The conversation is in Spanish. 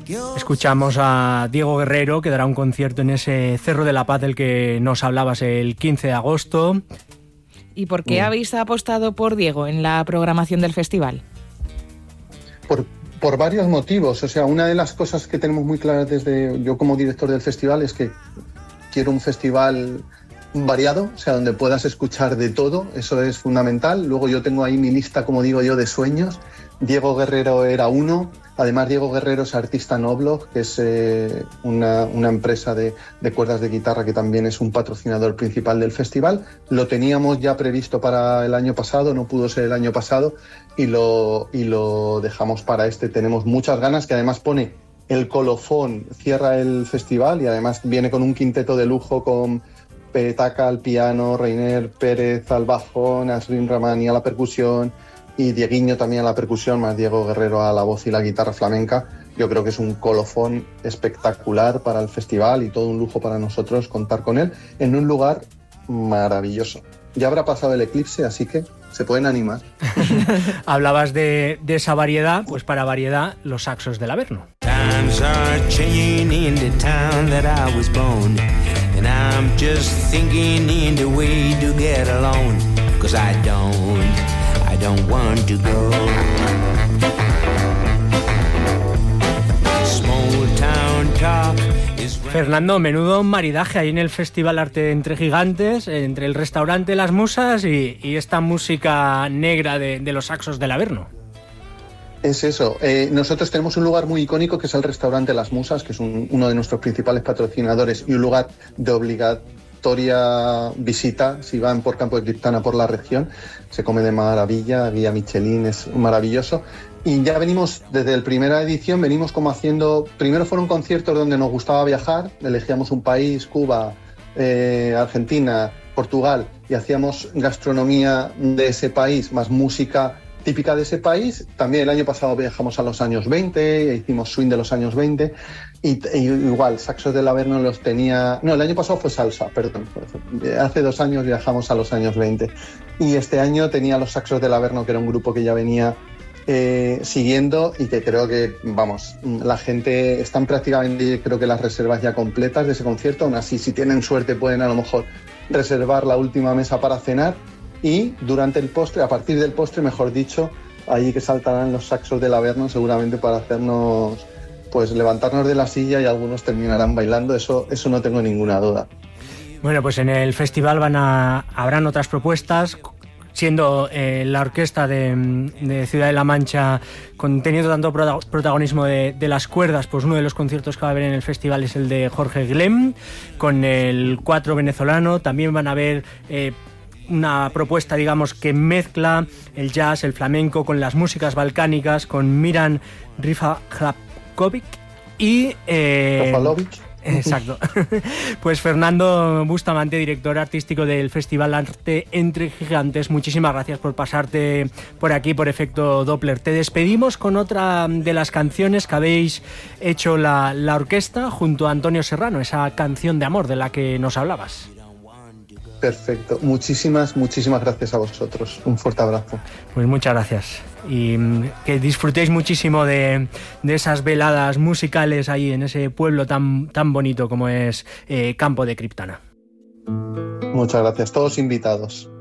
Escuchamos a Diego Guerrero, que dará un concierto en ese Cerro de la Paz del que nos hablabas el 15 de agosto. ¿Y por qué habéis apostado por Diego en la programación del festival? Por varios motivos. O sea, una de las cosas que tenemos muy claras desde yo como director del festival es que quiero un festival variado, o sea, donde puedas escuchar de todo, eso es fundamental. Luego yo tengo ahí mi lista, como digo yo, de sueños. Diego Guerrero era uno. Además, Diego Guerrero es artista en Oblog, que es una empresa de cuerdas de guitarra que también es un patrocinador principal del festival. Lo teníamos ya previsto para el año pasado, no pudo ser el año pasado, y lo dejamos para este. Tenemos muchas ganas, que además pone el colofón, cierra el festival y además viene con un quinteto de lujo con Petaca al piano, Reiner Pérez al bajón, Asrin Ramani a la percusión y Dieguiño también a la percusión, más Diego Guerrero a la voz y la guitarra flamenca. Yo creo que es un colofón espectacular para el festival y todo un lujo para nosotros contar con él en un lugar maravilloso. Ya habrá pasado el eclipse, así que se pueden animar. Hablabas de esa variedad, pues para variedad, los saxos del Averno. Times are changing in the town that I was born, and I'm just thinking in the way to get along, 'cause I don't want to go. Small town talk. Fernando, menudo maridaje ahí en el Festival Arte entre Gigantes, entre el restaurante Las Musas y esta música negra de los saxos del Averno. Es eso. Nosotros tenemos un lugar muy icónico que es el restaurante Las Musas, que es uno de nuestros principales patrocinadores y un lugar de obligatoria visita si van por Campo de Criptana, por la región. Se come de maravilla, guía Michelin, es maravilloso. Y ya venimos, desde la primera edición, venimos como haciendo... Primero fueron conciertos donde nos gustaba viajar, elegíamos un país, Cuba, Argentina, Portugal, y hacíamos gastronomía de ese país, más música típica de ese país. También el año pasado viajamos a los años 20, hicimos swing de los años 20, y igual, saxos del Averno los tenía... No, el año pasado fue salsa, perdón. Hace 2 años viajamos a los años 20. Y este año tenía los saxos del Averno, que era un grupo que ya venía siguiendo y que creo que, vamos, la gente están prácticamente, creo que las reservas ya completas de ese concierto. Aún así, si tienen suerte, pueden a lo mejor reservar la última mesa para cenar y durante el postre, a partir del postre, mejor dicho, ahí que saltarán los saxos del Averno seguramente para hacernos, pues, levantarnos de la silla y algunos terminarán bailando, eso no tengo ninguna duda. Bueno, pues en el festival habrán otras propuestas, siendo la orquesta de Ciudad de la Mancha teniendo tanto protagonismo de las cuerdas, pues uno de los conciertos que va a haber en el festival es el de Jorge Glem, con el cuatro venezolano. También van a haber una propuesta, digamos, que mezcla el jazz, el flamenco con las músicas balcánicas, con Miran Rifaljovic y... Exacto. Pues Fernando Bustamante, director artístico del Festival Arte entre Gigantes, muchísimas gracias por pasarte por aquí por Efecto Doppler. Te despedimos con otra de las canciones que habéis hecho la orquesta junto a Antonio Serrano, esa canción de amor de la que nos hablabas. Perfecto, muchísimas gracias a vosotros, un fuerte abrazo. Pues muchas gracias y que disfrutéis muchísimo de esas veladas musicales ahí en ese pueblo tan bonito como es Campo de Criptana. Muchas gracias, todos invitados.